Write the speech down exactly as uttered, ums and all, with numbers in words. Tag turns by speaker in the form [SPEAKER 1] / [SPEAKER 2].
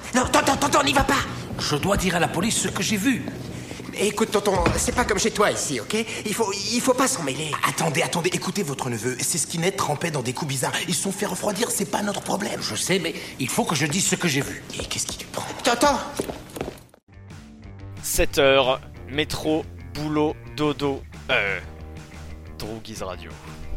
[SPEAKER 1] Non, tonton, tonton, n'y va pas.
[SPEAKER 2] Je dois dire à la police ce que j'ai vu.
[SPEAKER 1] Écoute, tonton, c'est pas comme chez toi ici, ok? Il faut, il faut pas s'en mêler.
[SPEAKER 3] Attendez, attendez, écoutez votre neveu. C'est Skinhead trempé dans des coups bizarres. Ils se sont fait refroidir, c'est pas notre problème.
[SPEAKER 2] Je sais, mais il faut que je dise ce que j'ai vu.
[SPEAKER 3] Et qu'est-ce qui lui prend?
[SPEAKER 1] Tonton!
[SPEAKER 4] sept heures, métro, boulot, dodo, euh... Droguise Radio.